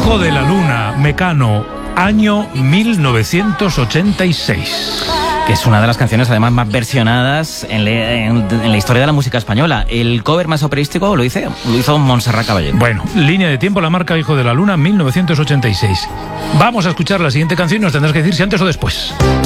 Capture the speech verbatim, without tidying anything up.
Hijo de la Luna, Mecano, año mil novecientos ochenta y seis. Que es una de las canciones además más versionadas en, le, en, en la historia de la música española. El cover más operístico lo hizo, lo hizo Montserrat Caballé. Bueno, línea de tiempo, la marca Hijo de la Luna, mil novecientos ochenta y seis. Vamos a escuchar la siguiente canción y nos tendrás que decir si antes o después.